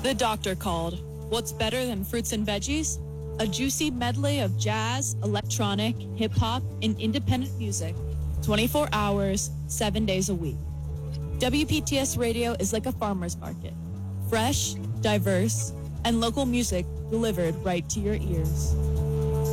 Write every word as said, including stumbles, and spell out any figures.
The doctor called. What's better than fruits and veggies? A juicy medley of jazz, electronic, hip-hop, and independent music. twenty-four hours, seven days a week. W P T S Radio is like a farmer's market. Fresh, diverse, and local music delivered right to your ears.